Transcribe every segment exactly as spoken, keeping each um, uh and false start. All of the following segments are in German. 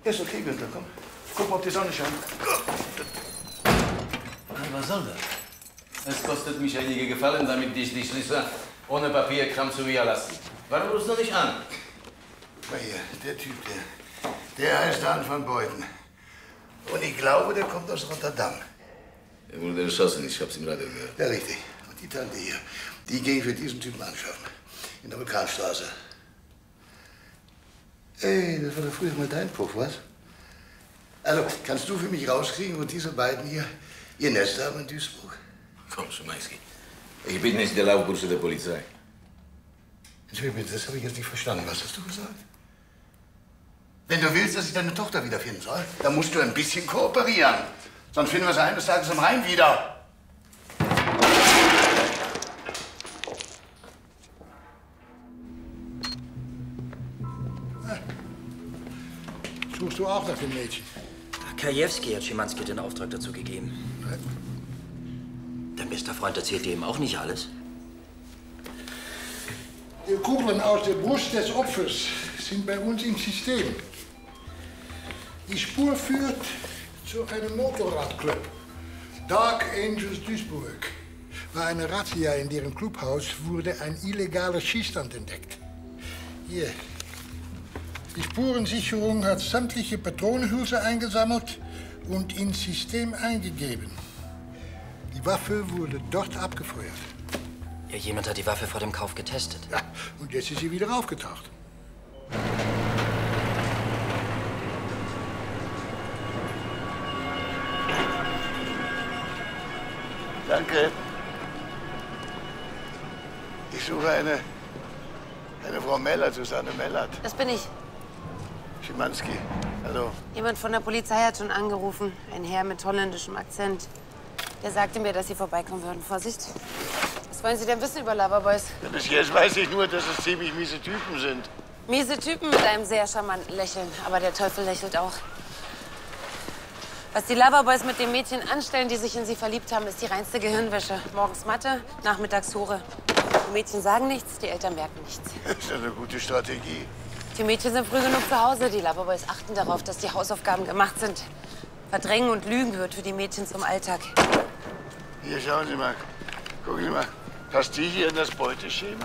Ist okay, Günther, komm. Guck mal, ob die Sonne scheint. Was soll das? Es kostet mich einige Gefallen, damit ich die Schlüssel ohne Papierkram zu mir lasse. Warum rufst du nicht an? Mal hier, der Typ, der, der heißt Dan van Beuten. Und ich glaube, der kommt aus Rotterdam. Er wurde erschossen, ich hab's im Radio gehört. Ja, richtig. Und die Tante hier, die ging für diesen Typen anschaffen. In der Vulkanstraße. Ey, das war doch früher mal dein Puff, was? Also, kannst du für mich rauskriegen, wo diese beiden hier ihr Nest haben in Duisburg? Komm, Schumański. Ich bin nicht der Laufbursche der Polizei. Entschuldigung, das habe ich jetzt nicht verstanden. Was hast du gesagt? Wenn du willst, dass ich deine Tochter wiederfinden soll, dann musst du ein bisschen kooperieren. Sonst finden wir sie eines Tages am Rhein wieder. Suchst du auch nach dem Mädchen? Krajewski hat Schimanski den Auftrag dazu gegeben. Dein bester Freund erzählt dir eben auch nicht alles. Die Kugeln aus der Brust des Opfers sind bei uns im System. Die Spur führt zu einem Motorradclub. Dark Angels Duisburg. Bei einer Razzia in deren Clubhaus wurde ein illegaler Schießstand entdeckt. Hier. Die Spurensicherung hat sämtliche Patronenhülse eingesammelt und ins System eingegeben. Die Waffe wurde dort abgefeuert. Ja, jemand hat die Waffe vor dem Kauf getestet. Ja, und jetzt ist sie wieder aufgetaucht. Danke. Ich suche eine, eine Frau Mellert, Susanne Mellert. Das bin ich. Schimanski, hallo. Jemand von der Polizei hat schon angerufen. Ein Herr mit holländischem Akzent. Der sagte mir, dass Sie vorbeikommen würden. Vorsicht. Was wollen Sie denn wissen über Loverboys? Ja, bis jetzt weiß ich nur, dass es ziemlich miese Typen sind. Miese Typen mit einem sehr charmanten Lächeln. Aber der Teufel lächelt auch. Was die Loverboys mit den Mädchen anstellen, die sich in sie verliebt haben, ist die reinste Gehirnwäsche. Morgens Mathe, nachmittags Hure. Die Mädchen sagen nichts, die Eltern merken nichts. Das ist eine gute Strategie. Die Mädchen sind früh genug zu Hause. Die Loverboys achten darauf, dass die Hausaufgaben gemacht sind. Verdrängen und Lügen gehört für die Mädchen zum Alltag. Hier, schauen Sie mal. Gucken Sie mal. Passt die hier in das Beuteschema?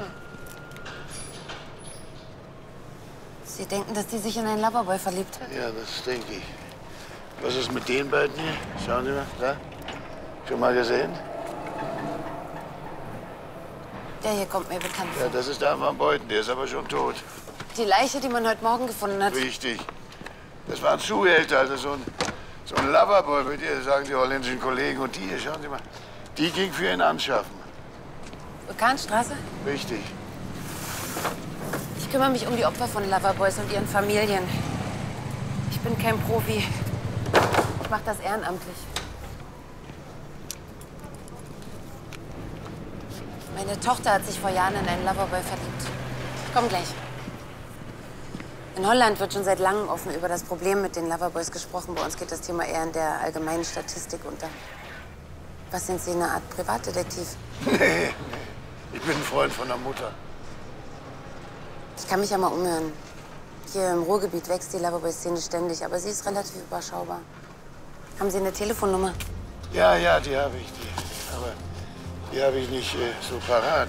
Sie denken, dass die sich in einen Loverboy verliebt hat? Ja, das denke ich. Was ist mit den beiden hier? Schauen Sie mal, da. Schon mal gesehen? Der hier kommt mir bekannt vor. Ja, das ist Dan van Beuten, der ist aber schon tot. Die Leiche, die man heute Morgen gefunden hat. Richtig. Das war ein Zuhälter, also so ein, so ein Loverboy, wie die, sagen die holländischen Kollegen. Und die hier, schauen Sie mal, die ging für ihn anschaffen. Vulkanstraße? Richtig. Ich kümmere mich um die Opfer von Loverboys und ihren Familien. Ich bin kein Profi. Ich mache das ehrenamtlich. Meine Tochter hat sich vor Jahren in einen Loverboy verliebt. Ich komm gleich. In Holland wird schon seit langem offen über das Problem mit den Loverboys gesprochen. Bei uns geht das Thema eher in der allgemeinen Statistik unter. Was sind Sie, eine Art Privatdetektiv? Nee, nee. Ich bin ein Freund von der Mutter. Ich kann mich ja mal umhören. Hier im Ruhrgebiet wächst die Loverboy-Szene ständig, aber sie ist relativ überschaubar. Haben Sie eine Telefonnummer? Ja, ja, die habe ich. Die. Aber die habe ich nicht äh, so parat.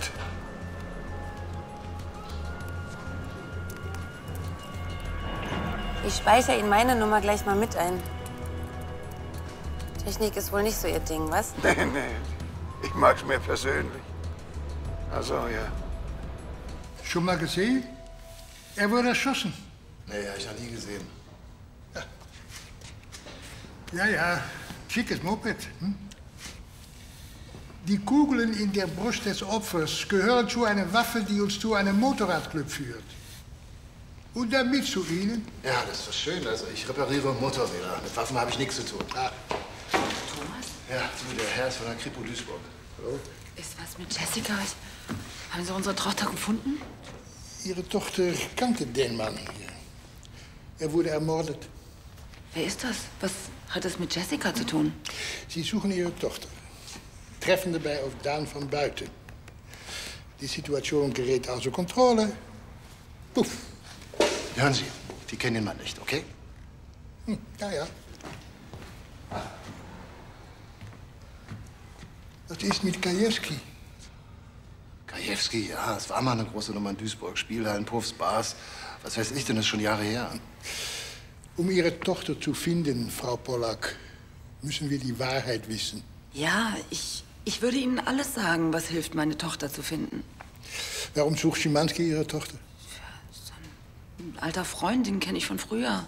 Ich speichere Ihnen meine Nummer gleich mal mit ein. Technik ist wohl nicht so Ihr Ding, was? Nee, nee. Ich mag's mehr persönlich. Also, ja. Schon mal gesehen? Er wurde erschossen. Nee, habe ich noch nie gesehen. Ja, ja, ja. Schickes Moped. Hm? Die Kugeln in der Brust des Opfers gehören zu einer Waffe, die uns zu einem Motorradclub führt. Und damit zu Ihnen? Ja, das ist doch schön. Also ich repariere Motorräder. Mit Waffen habe ich nichts zu tun. Ah. Thomas? Ja, du, der Herr ist von der Kripo Duisburg. Hallo? Ist was mit Jessica? Haben Sie unsere Tochter gefunden? Ihre Tochter kannte den Mann hier. Er wurde ermordet. Wer ist das? Was hat es mit Jessica zu tun? Sie suchen Ihre Tochter. Treffen dabei auf Dan van Beuten. Die Situation gerät außer Kontrolle. Puff. Hören Sie, die kennen den Mann nicht, okay? Hm, ja, ja. Was ist mit Gajewski? Gajewski, ja, es war mal eine große Nummer in Duisburg. Spielhallen, Puffs, Bars. Was weiß ich denn, das ist schon Jahre her. Um Ihre Tochter zu finden, Frau Pollack, müssen wir die Wahrheit wissen. Ja, ich, ich würde Ihnen alles sagen, was hilft, meine Tochter zu finden. Warum sucht Schimanski Ihre Tochter? Ein alter Freund, den kenne ich von früher.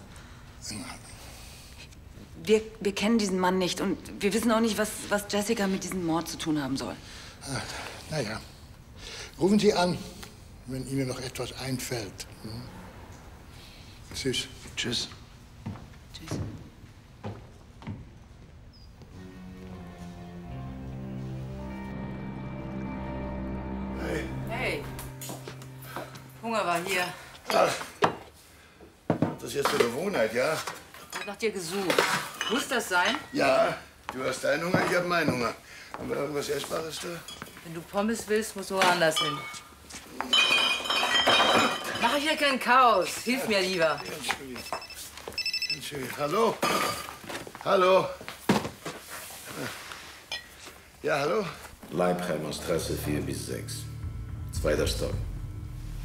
Wir, wir kennen diesen Mann nicht und wir wissen auch nicht, was, was Jessica mit diesem Mord zu tun haben soll. Ah, na ja. Rufen Sie an, wenn Ihnen noch etwas einfällt. Hm? Tschüss. Tschüss. Tschüss. Hey. Hey. Hunger war hier. Ach, das ist jetzt eine Gewohnheit, ja? Ich hab nach dir gesucht. Muss das sein? Ja, du hast deinen Hunger, ich hab meinen Hunger. Haben wir irgendwas Essbares da? Wenn du Pommes willst, musst du woanders hin. Mach hier kein Chaos. Hilf mir lieber. Entschuldigung. Entschuldigung. Hallo? Hallo? Ja, hallo? Leipheimer Straße vier bis sechs. Zweiter Stock.